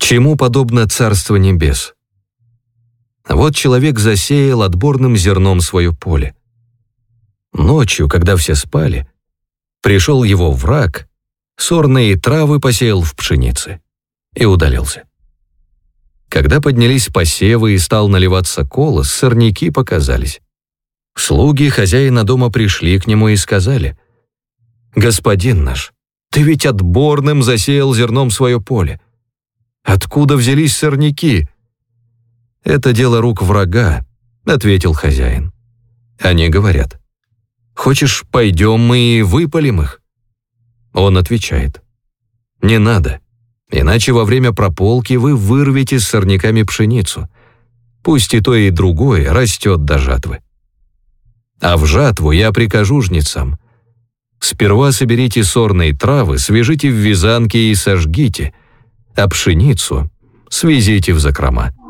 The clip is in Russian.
Чему подобно Царство Небес? Вот человек засеял отборным зерном свое поле. Ночью, когда все спали, пришел его враг, сорные травы посеял в пшенице и удалился. Когда поднялись посевы и стал наливаться колос, сорняки показались. Слуги хозяина дома пришли к нему и сказали: «Господин наш, ты ведь отборным засеял зерном свое поле. Откуда взялись сорняки?» «Это дело рук врага», — ответил хозяин. Они говорят: «Хочешь, пойдем мы и выпалим их?» Он отвечает: «Не надо, иначе во время прополки вы вырвете с сорняками пшеницу. Пусть и то, и другое растет до жатвы. А в жатву я прикажу жнецам: сперва соберите сорные травы, свяжите в вязанки и сожгите, а пшеницу свезите в закрома».